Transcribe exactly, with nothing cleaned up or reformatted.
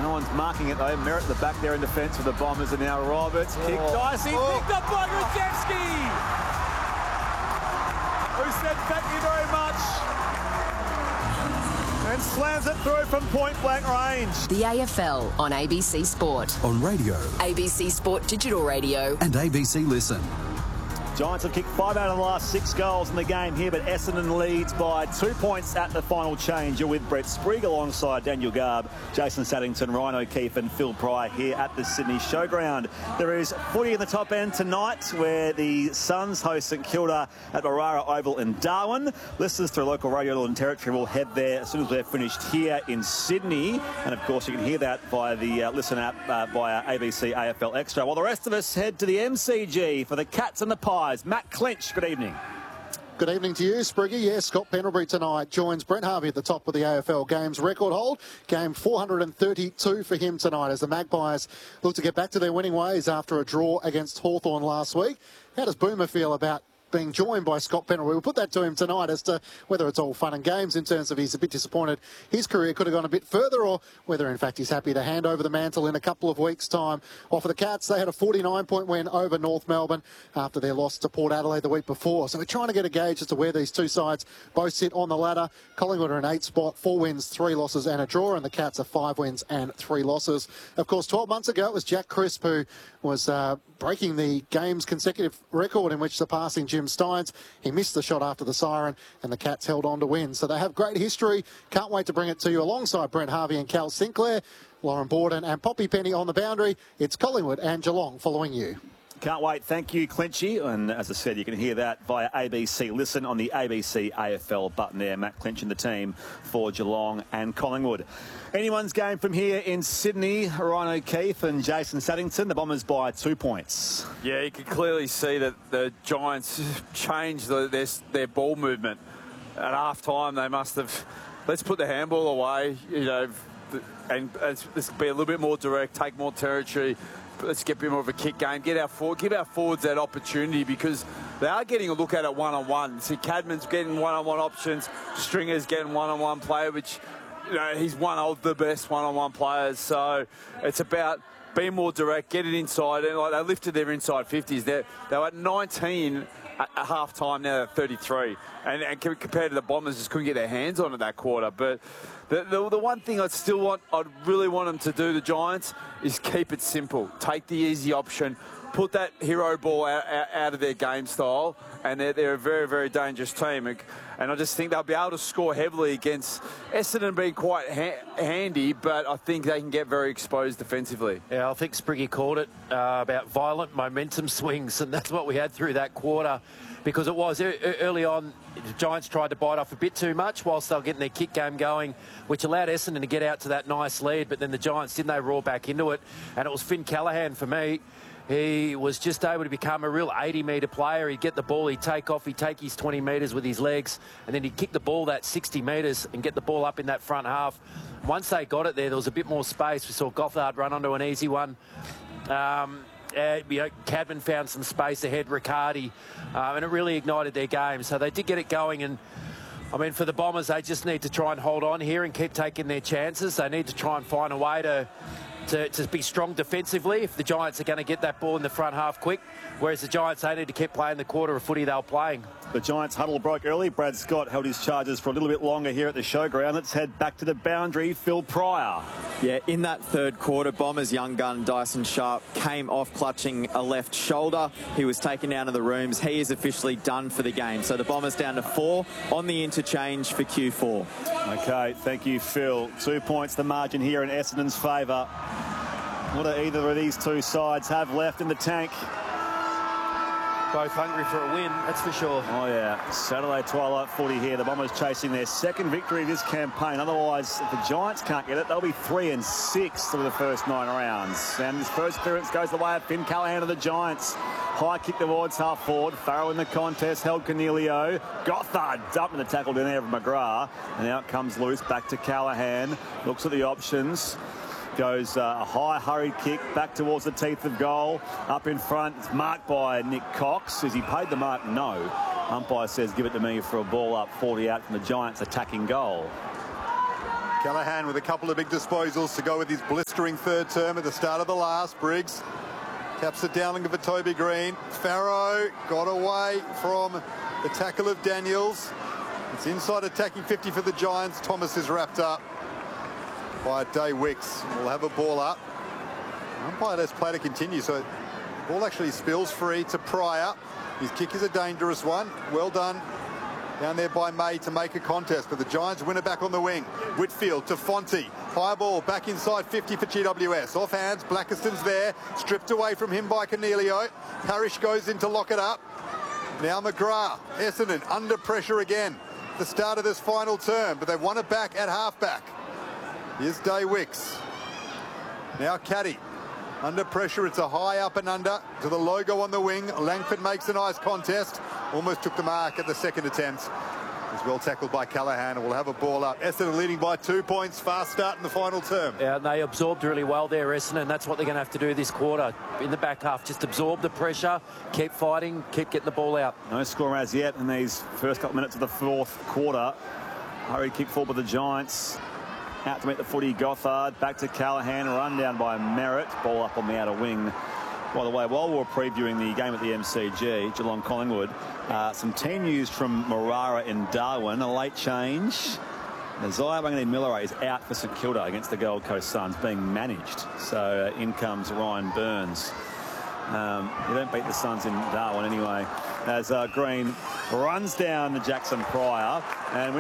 No one's marking it though. Merritt the back there in defence for the Bombers, and now Roberts kicked. Oh. Dicey Oh. picked up by Grozewski, who said thank you very much and slams it through from point blank range. The A F L on A B C Sport. On radio. A B C Sport Digital Radio. And A B C Listen. Giants have kicked five out of the last six goals in the game here, but Essendon leads by two points at the final change. You're with Brett Sprigg alongside Daniel Garb, Jason Saddington, Ryan O'Keefe and Phil Pryor here at the Sydney Showground. There is footy in the top end tonight where the Suns host St Kilda at Marara Oval in Darwin. Listeners through local radio Northern Territory will head there as soon as they're finished here in Sydney. And of course you can hear that via the uh, Listen app uh, via A B C A F L Extra. While the rest of us head to the M C G for the Cats and the Pies. Matt Clinch, good evening. Good evening to you, Spriggy. Yes, Scott Pendlebury tonight joins Brent Harvey at the top of the A F L Games record hold. Game four hundred thirty-two for him tonight as the Magpies look to get back to their winning ways after a draw against Hawthorn last week. How does Boomer feel about being joined by Scott Pendlebury? We'll put that to him tonight as to whether it's all fun and games in terms of he's a bit disappointed his career could have gone a bit further, or whether in fact he's happy to hand over the mantle in a couple of weeks' time. Well, for the Cats, they had a forty-nine point win over North Melbourne after their loss to Port Adelaide the week before. So we're trying to get a gauge as to where these two sides both sit on the ladder. Collingwood are an eight spot, four wins, three losses and a draw, and the Cats are five wins and three losses. Of course, twelve months ago it was Jack Crisp who was uh, breaking the game's consecutive record in which surpassing Jim Steins. He missed the shot after the siren, and the Cats held on to win. So they have great history. Can't wait to bring it to you alongside Brent Harvey and Cal Sinclair, Lauren Borden and Poppy Penny on the boundary. It's Collingwood and Geelong following you. Can't wait. Thank you, Clinchy. And as I said, you can hear that via A B C Listen on the A B C A F L button there. Matt Clinch and the team for Geelong and Collingwood. Anyone's game from here in Sydney. Ryan O'Keefe and Jason Saddington. The Bombers by two points. Yeah, you can clearly see that the Giants changed the, their, their ball movement. At half-time, they must have, let's put the handball away, you know, and let's, let's be a little bit more direct, take more territory. Let's get a bit more of a kick game. Get our forward, give our forwards that opportunity, because they are getting a look at it one-on-one. See, Cadman's getting one-on-one options. Stringer's getting one-on-one play, which, you know, he's one of the best one-on-one players. So it's about being more direct, get it inside. And like, they lifted their inside fifties. They're, they were at nineteen at half-time, now they're thirty-three. And, and compared to the Bombers, just couldn't get their hands on it that quarter. But the, the, the one thing I'd still want, I'd really want them to do, the Giants, is keep it simple. Take the easy option. Put that hero ball out, out, out of their game style, and they're, they're a very, very dangerous team. And I just think they'll be able to score heavily against Essendon being quite ha handy, but I think they can get very exposed defensively. Yeah, I think Spriggy called it uh, about violent momentum swings, and that's what we had through that quarter, because it was early on, the Giants tried to bite off a bit too much whilst they were getting their kick game going, which allowed Essendon to get out to that nice lead, but then the Giants, didn't they, roar back into it, and it was Finn Callaghan for me. He was just able to become a real eighty metre player. He'd get the ball, he'd take off, he'd take his twenty metres with his legs, and then he'd kick the ball that sixty metres and get the ball up in that front half. Once they got it there, there was a bit more space. We saw Gothard run onto an easy one. Um, uh, you know, Cadman found some space ahead, Riccardi, uh, and it really ignited their game. So they did get it going, and I mean, for the Bombers, they just need to try and hold on here and keep taking their chances. They need to try and find a way to To, to be strong defensively if the Giants are going to get that ball in the front half quick, whereas the Giants, they need to keep playing the quarter of footy they were playing. The Giants huddle broke early. Brad Scott held his charges for a little bit longer here at the showground. Let's head back to the boundary. Phil Pryor. Yeah, in that third quarter, Bombers young gun Dyson Sharp came off clutching a left shoulder. He was taken down to the rooms. He is officially done for the game. So the Bombers down to four on the interchange for Q four. Okay, thank you, Phil. Two points the margin here in Essendon's favour. What do either of these two sides have left in the tank? Both hungry for a win, that's for sure. Oh, yeah. Saturday twilight footy here. The Bombers chasing their second victory of this campaign. Otherwise, if the Giants can't get it, they'll be three and six through the first nine rounds. And this first clearance goes the way of Finn Callaghan of the Giants. High kick towards half forward. Farrell in the contest, held Cornelio. Gothard dumping the tackle down there of McGrath. And out comes loose, back to Callaghan. Looks at the options. Goes uh, a high hurried kick back towards the teeth of goal. Up in front, it's marked by Nick Cox. Is he paid the mark? No. Umpire says give it to me for a ball up, forty out from the Giants attacking goal. Callaghan with a couple of big disposals to go with his blistering third term at the start of the last. Briggs taps it down for Toby Green. Farrow got away from the tackle of Daniels. It's inside attacking fifty for the Giants. Thomas is wrapped up by Day Wicks. We'll have a ball up. Umpire has play to continue, so the ball actually spills free to Pryor. His kick is a dangerous one. Well done down there by May to make a contest, but the Giants win it back on the wing. Whitfield to Fonte. High ball back inside fifty for G W S. Off hands, Blackiston's there. Stripped away from him by Cornelio. Parrish goes in to lock it up. Now McGrath. Essendon under pressure again. The start of this final term, but they've won it back at halfback. Here's Day Wicks. Now Caddy. Under pressure, it's a high up and under to the logo on the wing. Langford makes a nice contest. Almost took the mark at the second attempt. It's well tackled by Callaghan, and we'll have a ball up. Essendon leading by two points. Fast start in the final term. Yeah, and they absorbed really well there, Essendon, and that's what they're going to have to do this quarter. In the back half, just absorb the pressure, keep fighting, keep getting the ball out. No score as yet in these first couple of minutes of the fourth quarter. Hurried kick forward by the Giants. Out to meet the footy, Gothard. Back to Callaghan, run down by Merritt. Ball up on the outer wing. By the way, while we were previewing the game at the M C G, Geelong Collingwood, uh, some team news from Marara in Darwin. A late change. Isaiah Wanganeen-Miller is out for St Kilda against the Gold Coast Suns, being managed. So uh, in comes Ryan Burns. Um, you don't beat the Suns in Darwin anyway. As uh, Green runs down the Jackson Pryor and